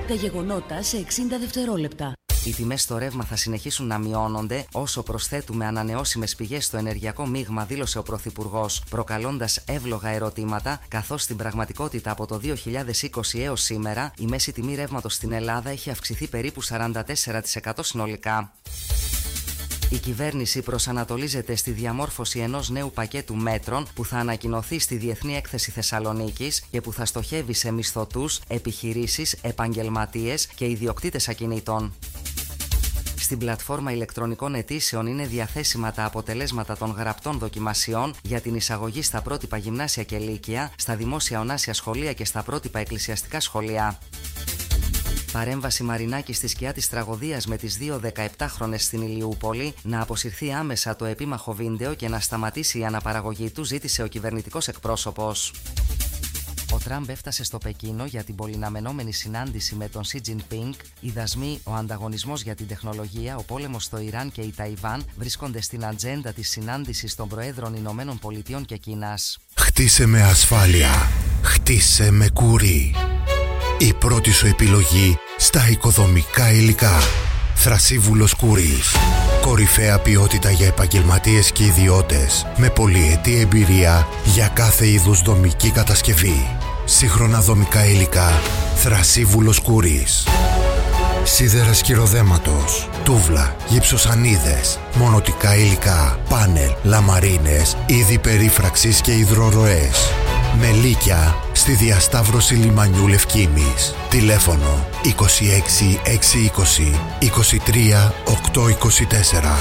Τα γεγονότα σε 60 δευτερόλεπτα. Οι τιμές στο ρεύμα θα συνεχίσουν να μειώνονται όσο προσθέτουμε ανανεώσιμες πηγές στο ενεργειακό μείγμα, δήλωσε ο Πρωθυπουργός, προκαλώντας εύλογα ερωτήματα, καθώς στην πραγματικότητα από το 2020 έως σήμερα η μέση τιμή ρεύματος στην Ελλάδα έχει αυξηθεί περίπου 44% συνολικά. Η κυβέρνηση προσανατολίζεται στη διαμόρφωση ενός νέου πακέτου μέτρων που θα ανακοινωθεί στη Διεθνή Έκθεση Θεσσαλονίκης και που θα στοχεύει σε μισθωτούς, επιχειρήσεις, επαγγελματίες και ιδιοκτήτες ακινήτων. Στην πλατφόρμα ηλεκτρονικών αιτήσεων είναι διαθέσιμα τα αποτελέσματα των γραπτών δοκιμασιών για την εισαγωγή στα πρότυπα γυμνάσια και λύκεια, στα δημόσια ονάσια σχολεία και στα πρότυπα εκκλησιαστικά σχολεία. Παρέμβαση Μαρινάκη στη σκιά της τραγωδίας με τις δύο 17χρονες στην Ηλιούπολη, να αποσυρθεί άμεσα το επίμαχο βίντεο και να σταματήσει η αναπαραγωγή του, ζήτησε ο κυβερνητικός εκπρόσωπος. Ο Τραμπ έφτασε στο Πεκίνο για την πολυναμενόμενη συνάντηση με τον Σι Τζινπίνγκ. Οι δασμοί, ο ανταγωνισμός για την τεχνολογία, ο πόλεμος στο Ιράν και η Ταϊβάν βρίσκονται στην ατζέντα της συνάντησης των Προέδρων Ηνωμένων Πολιτειών και Κίνας. Χτίσε με ασφάλεια. Χτίσε με Κουρί. Η πρώτη σου επιλογή στα οικοδομικά υλικά. Θρασίβουλος Κουρίς. Κορυφαία ποιότητα για επαγγελματίες και ιδιώτες, με πολυετή εμπειρία για κάθε είδους δομική κατασκευή. Σύγχρονα δομικά υλικά. Θρασίβουλος Κουρίς. Σίδερα σκυροδέματος, τούβλα, γυψοσανίδες, μονοτικά υλικά, πάνελ, λαμαρίνες, είδη περίφραξης και υδροροές. Με λύκεια στη διασταύρωση λιμανιού Λευκήμης. Τηλέφωνο 26 620 23 824.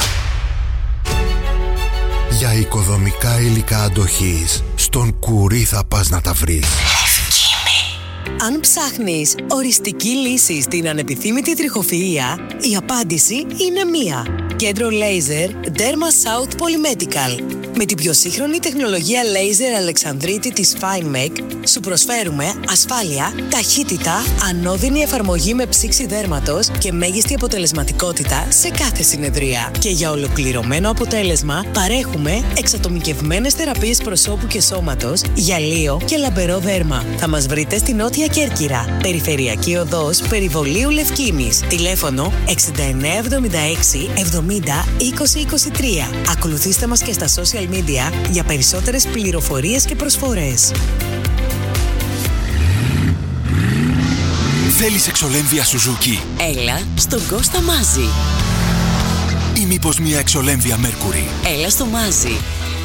Για οικοδομικά υλικά αντοχής, στον Κουρί θα πας να τα βρεις. Αν ψάχνεις οριστική λύση στην ανεπιθύμητη τριχοφυΐα, η απάντηση είναι μία. Κέντρο Laser Derma South Polymedical. Με την πιο σύγχρονη τεχνολογία Laser Αλεξανδρίτη της FineMake σου προσφέρουμε ασφάλεια, ταχύτητα, ανώδυνη εφαρμογή με ψήξη δέρματος και μέγιστη αποτελεσματικότητα σε κάθε συνεδρία. Και για ολοκληρωμένο αποτέλεσμα παρέχουμε εξατομικευμένες θεραπείες προσώπου και σώματος, γυαλίο και λαμπερό δέρμα. Θα μας βρείτε στη Νότια Κέρκυρα, Περιφερειακή Οδός Περιβολίου Λευκήμης. Τηλέφωνο 6976 70 2023. Ακολουθήστε μας και στα social media για περισσότερες πληροφορίες και προσφορές. Θέλεις εξολέμβια Suzuki? Έλα στον Κώστα Μάζη. Ή μήπως μια εξολέμβια Mercury? Έλα στο Μάζη.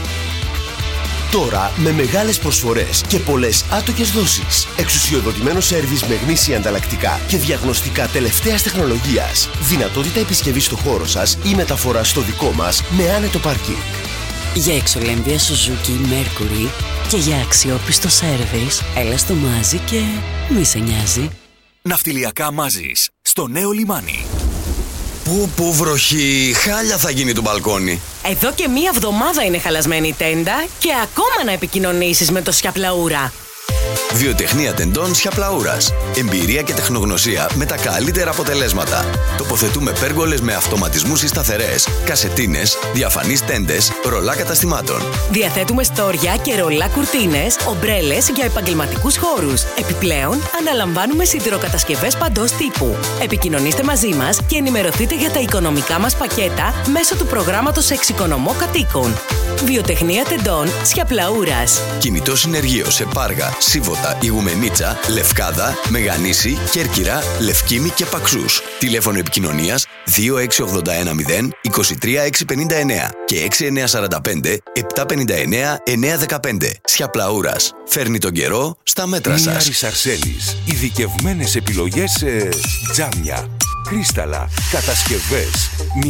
Τώρα με μεγάλες προσφορές και πολλές άτοκες δόσεις. Εξουσιοδοτημένο σέρβις με γνήσια ανταλλακτικά και διαγνωστικά τελευταίας τεχνολογίας. Δυνατότητα επισκευής στο χώρο σας ή μεταφορά στο δικό μας με άνετο πάρκινγκ. Για εξολέμβια Suzuki Mercury και για αξιόπιστο σέρβις, έλα στο Μάζη και μη σε νοιάζει. Ναυτιλιακά Μάζης, στο νέο λιμάνι. Πού βροχή, χάλια θα γίνει το μπαλκόνι. Εδώ και μία εβδομάδα είναι χαλασμένη η τέντα και ακόμα να επικοινωνήσεις με το Σιαπλαούρα. Βιοτεχνία τεντών Σιαπλαούρας. Εμπειρία και τεχνογνωσία με τα καλύτερα αποτελέσματα. Τοποθετούμε πέργολες με αυτοματισμούς ή σταθερές, κασετίνες, διαφανείς τέντες, ρολά καταστημάτων. Διαθέτουμε στόρια και ρολά κουρτίνες, ομπρέλες για επαγγελματικούς χώρους. Επιπλέον, αναλαμβάνουμε σιδηροκατασκευές παντός τύπου. Επικοινωνήστε μαζί μας και ενημερωθείτε για τα οικονομικά μας πακέτα μέσω του προγράμματος Εξοικονομώ Κατοίκων. Βιοτεχνία τεντών Σιαπλαούρας. Κινητό συνεργείο σε Πάργα, Σίβοτα, Ιγουμενίτσα, Λευκάδα, Μεγανήσι, Κέρκυρα, Λευκήμη και Παξούς. Τηλέφωνο επικοινωνίας 26810 23659 και 6945 759 915. Σιαπλαούρας. Φέρνει τον καιρό στα μέτρα σας. Μιάρης Αρσέλης. Ειδικευμένες επιλογές σε τζάμια, κρίσταλα, κατασκευές.